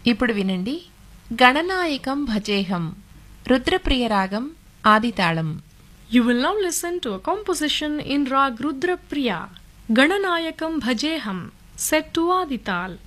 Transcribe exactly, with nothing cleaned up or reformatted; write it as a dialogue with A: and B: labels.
A: ఇప్పుడు వినండి గణనాయకం భజేహం రుద్రప్రియ రాగం ఆదితాళం.
B: You will now listen to a composition in Rag Rudra Priya, Gananayakam Bhajeham, set to Adital.